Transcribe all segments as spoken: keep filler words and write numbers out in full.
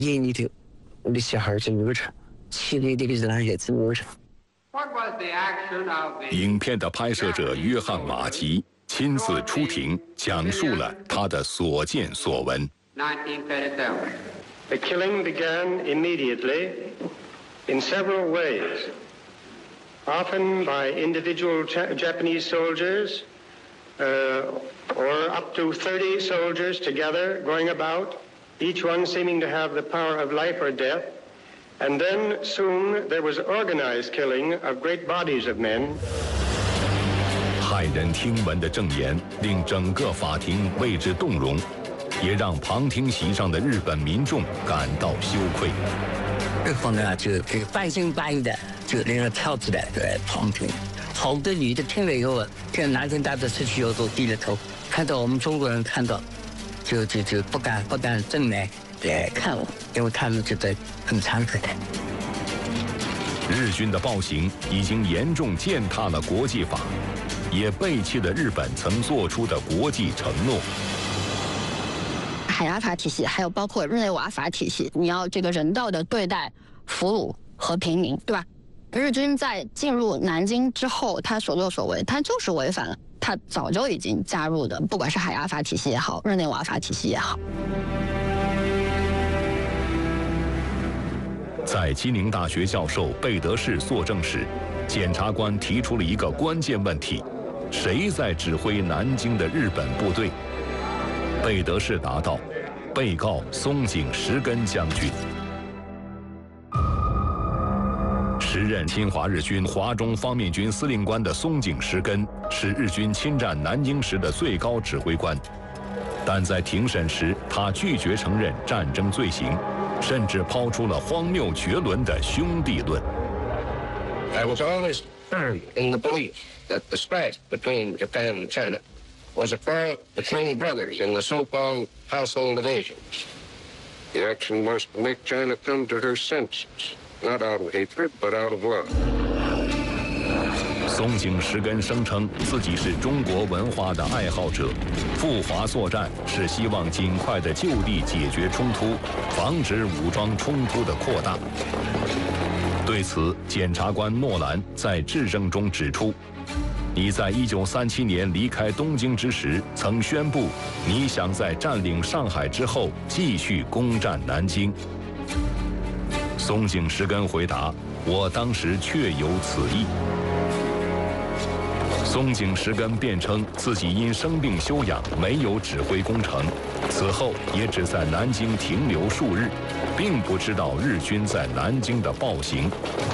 夜里头，我的小孩就没成，起来这个人也是没成。 影片的拍摄者约翰·马吉亲自出庭，讲述了他的所见所闻。 The killing began immediately in several ways, often by individual Japanese soldiers, uh, or up to thirty soldiers together going about, each one seeming to have the power of life or death. And then soon there was organized killing of great bodies of men. 骇人听闻的证言令整个法庭为之动容，也让旁听席上的日本民众感到羞愧。 日本呢，就这个半信半疑的，就那个跳起来在旁听。好多女的听了以后，这男生大多失去以后低了头，看到我们中国人看到，就就就不敢不敢正面来看我，因为他们觉得很惭愧的。 日军的暴行已经严重践踏了国际法，也背弃了日本曾做出的国际承诺。 海牙法体系，还有包括日内瓦法体系，你要这个人道的对待俘虏和平民，对吧？日军在进入南京之后，他所作所为，他就是违反了他早就已经加入的，不管是海牙法体系也好，日内瓦法体系也好。 在基宁大学教授贝德士作证时，检察官提出了一个关键问题：谁在指挥南京的日本部队？贝德士答道：被告松井石根将军。时任侵华日军华中方面军司令官的松井石根是日军侵占南京时的最高指挥官，但在庭审时，他拒绝承认战争罪行，甚至抛出了荒谬绝伦的兄弟论。 I was always firm in the belief that the strife between Japan and China was a quarrel between brothers in the so-called household of Asia. The action was to make China come to her senses, not out of hatred, but out of love. 松井石根声称自己是中国文化的爱好者，赴华作战是希望尽快的就地解决冲突，防止武装冲突的扩大。对此，检察官诺兰在质证中指出，你在一九三七年离开东京之时，曾宣布你想在占领上海之后继续攻占南京。松井石根回答：“我当时确有此意。”松井石根辩称自己因生病休养，没有指挥攻城，此后也只在南京停留数日，并不知道日军在南京的暴行。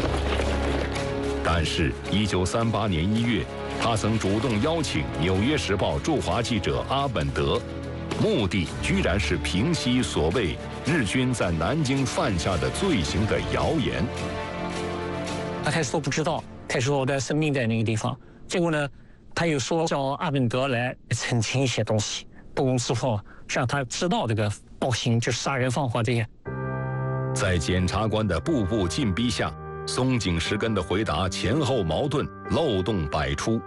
但是，一九三八年一月，他曾主动邀请《纽约时报》驻华记者阿本德，目的居然是平息所谓日军在南京犯下的罪行的谣言。 他开始说不知道，开始说我的生命在那个地方。结果呢，他又说叫阿本德来澄清一些东西，不攻自破，让他知道这个暴行就是杀人放火这些。 在检察官的步步进逼下，松井石根的回答前后矛盾，漏洞百出。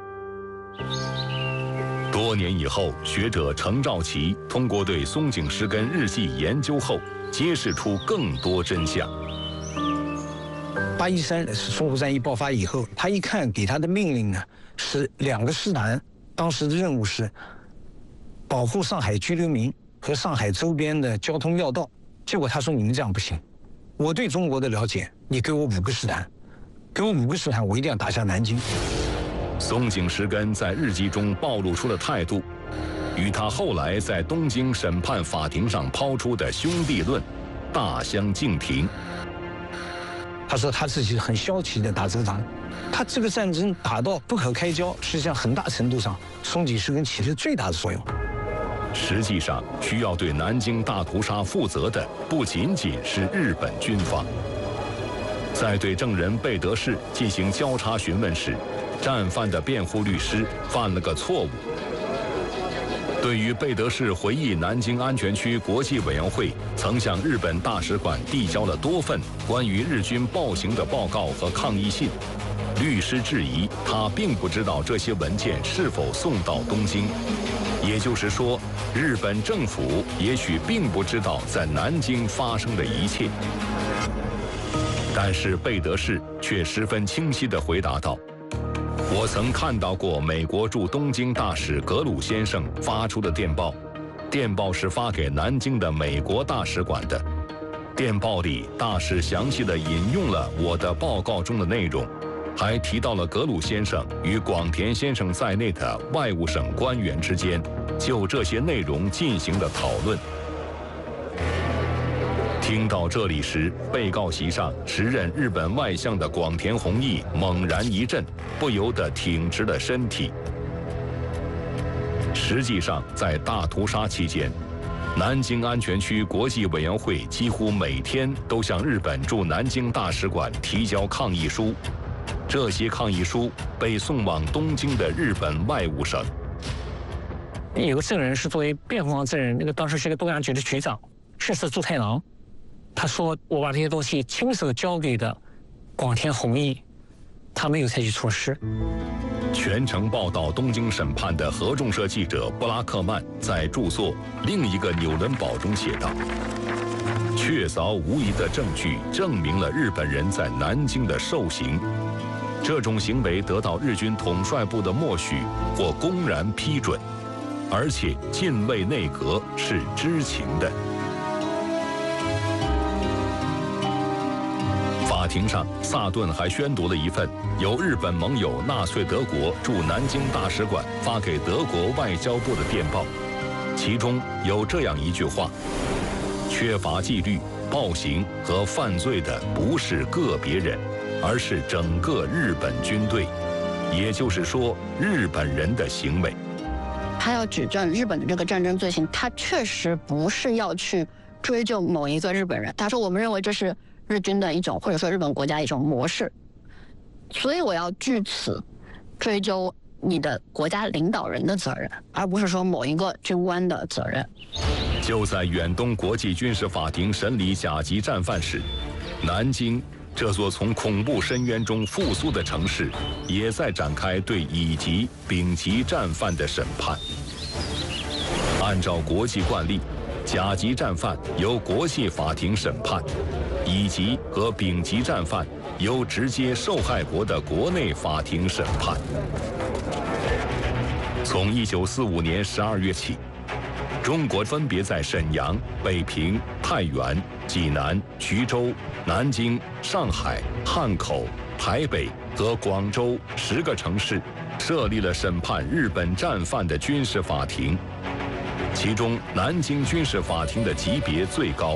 多年以后，学者程兆奇通过对松井石根日记研究后，揭示出更多真相。 八一三是淞沪战役爆发以后，他一看给他的命令呢是两个师团，当时的任务是保护上海居留民和上海周边的交通要道。结果他说你们这样不行，我对中国的了解，你给我五个师团，给我五个师团，我一定要打下南京。 松井石根在日记中暴露出了态度，与他后来在东京审判法庭上抛出的兄弟论大相径庭。 他说他自己很消极的打这场，他这个战争打到不可开交，实际上很大程度上松井石根起了最大的作用。 实际上，需要对南京大屠杀负责的不仅仅是日本军方。在对证人贝德士进行交叉询问时，战犯的辩护律师犯了个错误。对于贝德士回忆南京安全区国际委员会曾向日本大使馆递交了多份关于日军暴行的报告和抗议信， 律师质疑他并不知道这些文件是否送到东京，也就是说，日本政府也许并不知道在南京发生的一切。但是贝德士却十分清晰地回答道：“我曾看到过美国驻东京大使格鲁先生发出的电报，电报是发给南京的美国大使馆的。电报里，大使详细地引用了我的报告中的内容，还提到了格鲁先生与广田先生在内的外务省官员之间就这些内容进行的讨论。”听到这里时，被告席上时任日本外相的广田弘毅猛然一震，不由得挺直了身体。实际上，在大屠杀期间，南京安全区国际委员会几乎每天都向日本驻南京大使馆提交抗议书，这些抗议书被送往东京的日本外务省。 有个证人是作为辩护方证人，那个当时是个东亚局的局长，是是朱太郎。他说：“我把这些东西亲手交给的广田弘毅，他没有采取措施。” 全程报道东京审判的合众社记者布拉克曼在著作《另一个纽伦堡》中写道：“确凿无疑的证据证明了日本人在南京的受刑，这种行为得到日军统帅部的默许或公然批准，而且近卫内阁是知情的。”法庭上，萨顿还宣读了一份由日本盟友纳粹德国驻南京大使馆发给德国外交部的电报，其中有这样一句话：“缺乏纪律、暴行和犯罪的不是个别人，而是整个日本军队，也就是说，日本人的行为。” 他要指证日本的这个战争罪行，他确实不是要去追究某一个日本人。他说：“我们认为这是日军的一种，或者说日本国家一种模式，所以我要据此追究你的国家领导人的责任，而不是说某一个军官的责任。” 就在远东国际军事法庭审理甲级战犯时，南京这座从恐怖深渊中复苏的城市，也在展开对乙级、丙级战犯的审判。按照国际惯例，甲级战犯由国际法庭审判，乙级和丙级战犯由直接受害国的国内法庭审判。从一九四五年十二月起，中国分别在沈阳、北平、太原、济南、衢州、南京、上海、汉口、台北和广州十个城市设立了审判日本战犯的军事法庭，其中南京军事法庭的级别最高。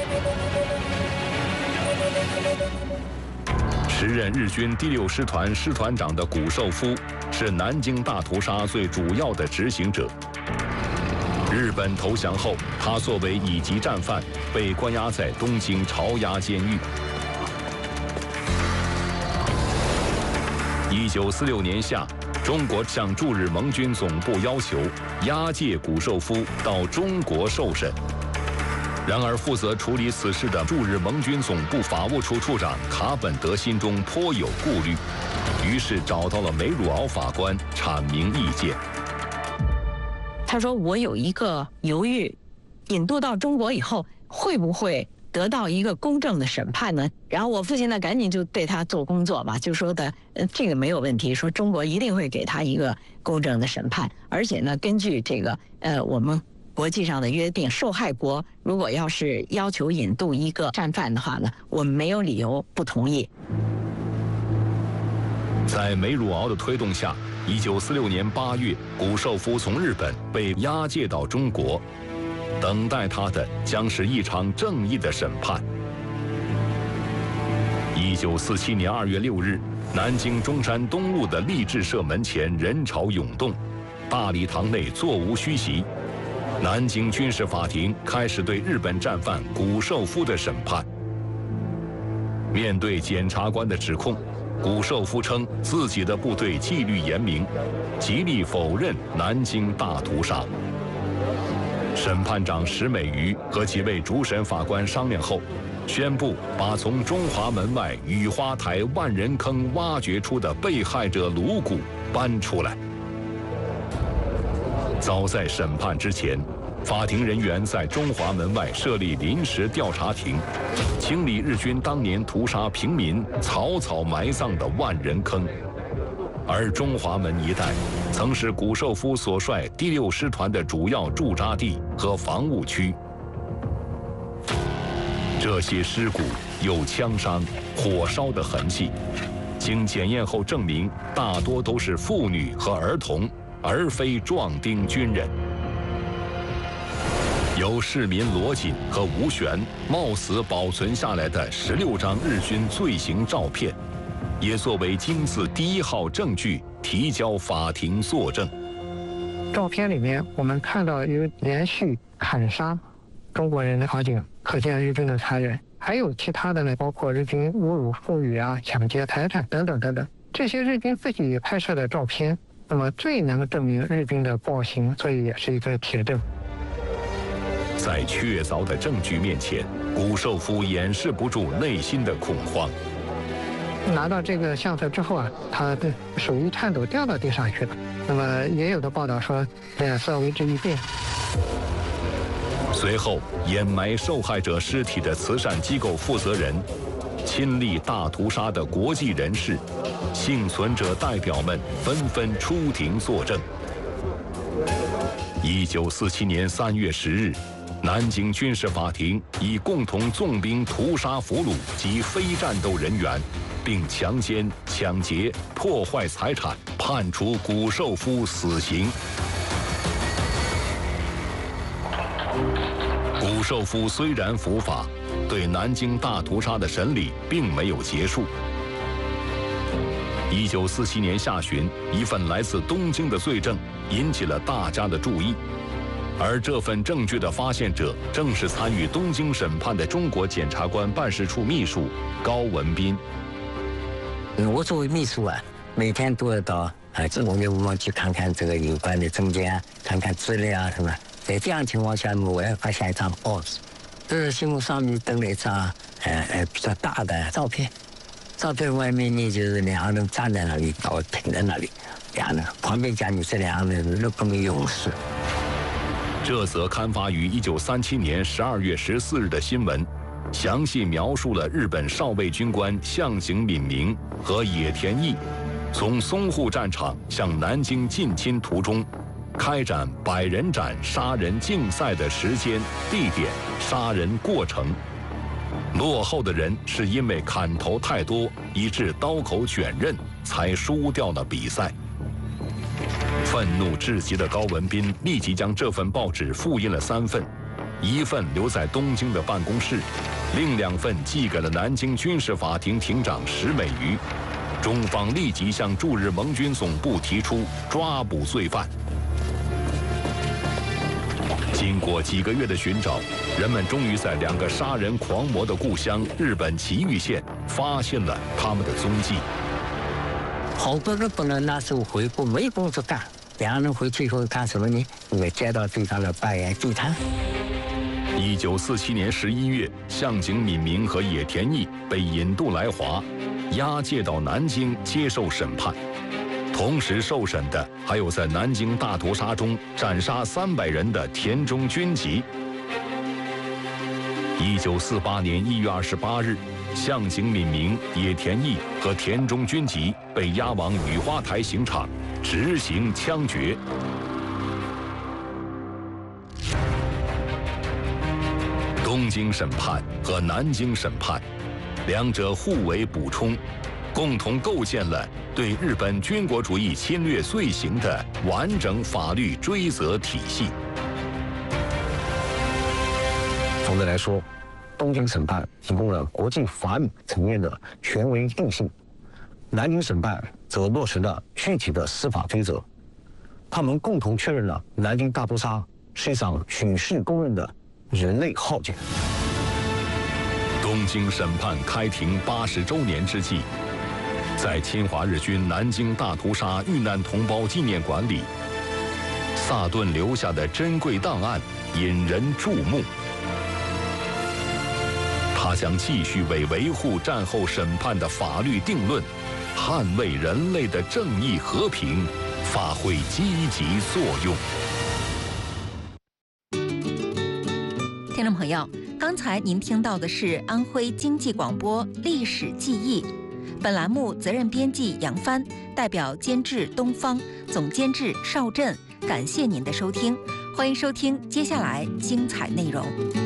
时任日军第六师团师团长的谷寿夫是南京大屠杀最主要的执行者。日本投降后，他作为乙级战犯被关押在东京朝押监狱。一九四六年夏，中国向驻日盟军总部要求押解谷寿夫到中国受审。然而，负责处理此事的驻日盟军总部法务处处长卡本德心中颇有顾虑，于是找到了梅鲁敖法官阐明意见。 他说：“我有一个犹豫，引渡到中国以后会不会得到一个公正的审判呢？”然后我父亲呢，赶紧就对他做工作嘛，就说的，呃，这个没有问题，说中国一定会给他一个公正的审判，而且呢，根据这个，呃，我们国际上的约定，受害国如果要是要求引渡一个战犯的话呢，我们没有理由不同意。 在梅鲁敖的推动下，一九四六年八月，谷寿夫从日本被押解到中国，等待他的将是一场正义的审判。一九四七年二月六日，南京中山东路的励志社门前人潮涌动，大礼堂内座无虚席。南京军事法庭开始对日本战犯谷寿夫的审判。面对检察官的指控，谷寿夫称自己的部队纪律严明，极力否认南京大屠杀。审判长石美瑜和几位主审法官商量后， 宣布把从中华门外雨花台万人坑挖掘出的被害者颅骨搬出来。早在审判之前，法庭人员在中华门外设立临时调查庭，清理日军当年屠杀平民、草草埋葬的万人坑。而中华门一带曾是谷寿夫所率第六师团的主要驻扎地和防务区。这些尸骨有枪伤、火烧的痕迹，经检验后证明，大多都是妇女和儿童，而非壮丁军人。由市民罗锦和吴璇冒死保存下来的十六张日军罪行照片，也作为金字第一号证据提交法庭作证。 照片里面我们看到有连续砍杀中国人的场景，可见日军的残忍。还有其他的呢，包括日军侮辱妇女啊、抢劫财产等等等等。这些日军自己拍摄的照片，那么最能证明日军的暴行，所以也是一个铁证。 在确凿的证据面前，谷寿夫掩饰不住内心的恐慌。 拿到这个相册之后啊，他的手一颤抖，掉到地上去了。那么也有的报道说，脸色为之一变。 随后，掩埋受害者尸体的慈善机构负责人、亲历大屠杀的国际人士、幸存者代表们纷纷出庭作证。一九四七年三月十日，南京军事法庭以共同纵兵屠杀俘虏及非战斗人员，并强奸、抢劫、破坏财产，判处谷寿夫死刑。谷寿夫虽然伏法，对南京大屠杀的审理并没有结束。一九四七年下旬，一份来自东京的罪证引起了大家的注意，而这份证据的发现者正是参与东京审判的中国检察官办事处秘书高文彬。 我作为秘书啊，每天都要到啊中国部门去看看这个有关的证件啊，看看资料啊什么。在这样情况下，我要发现一张报纸，这个新闻上面登了一张呃呃比较大的照片，照片外面呢就是两个人站在那里，把我停在那里，两人旁边讲你这两个人日本的勇士。 这则刊发于一九三七年十二月十四日的新闻，详细描述了日本少尉军官向井敏明和野田义从淞沪战场向南京进侵途中，开展百人斩杀人竞赛的时间、地点、杀人过程。落后的人是因为砍头太多，以致刀口卷刃，才输掉了比赛。愤怒至极的高文彬立即将这份报纸复印了三份，一份留在东京的办公室，另两份寄给了南京军事法庭庭长石美瑜。中方立即向驻日盟军总部提出抓捕罪犯。经过几个月的寻找，人们终于在两个杀人狂魔的故乡日本崎玉县发现了他们的踪迹。 好多日本人那时候回国没工作干，两个人回去以后干什么呢？因为街道对上了办案地摊。 一九四七年十一月，向井敏明和野田义被引渡来华，押解到南京接受审判。同时受审的还有在南京大屠杀中斩杀三百人的田中军吉。一九四八年一月二十八日，向井敏明、野田义和田中军吉被押往雨花台刑场执行枪决。东京审判和南京审判，两者互为补充，共同构建了对日本军国主义侵略罪行的完整法律追责体系。 总的来说，东京审判提供了国际法理层面的权威定性，南京审判则落实了具体的司法追责。他们共同确认了南京大屠杀是一场举世公认的人类浩劫。 东京审判开庭八十周年之际，在侵华日军南京大屠杀遇难同胞纪念馆里，萨顿留下的珍贵档案引人注目。 他将继续为维护战后审判的法律定论，捍卫人类的正义和平，发挥积极作用。 听众朋友，刚才您听到的是安徽经济广播历史记忆，本栏目责任编辑杨帆，代表监制东方，总监制邵振，感谢您的收听，欢迎收听接下来精彩内容。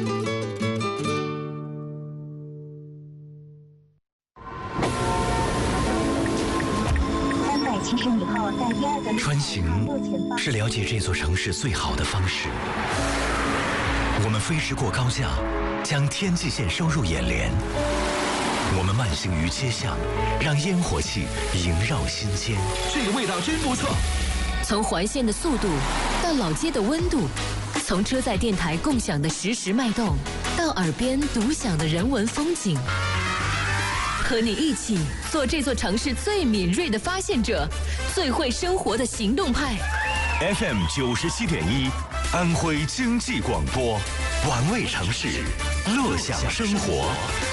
穿行是了解这座城市最好的方式。我们飞驰过高架，将天际线收入眼帘。我们慢行于街巷，让烟火气萦绕心间。 这个味道真不错。 从环线的速度到老街的温度，从车载电台共享的实时脉动，到耳边独享的人文风景。和你一起做这座城市最敏锐的发现者，最会生活的行动派。 F M 九十七点一，安徽经济广播，玩味城市，乐享生活。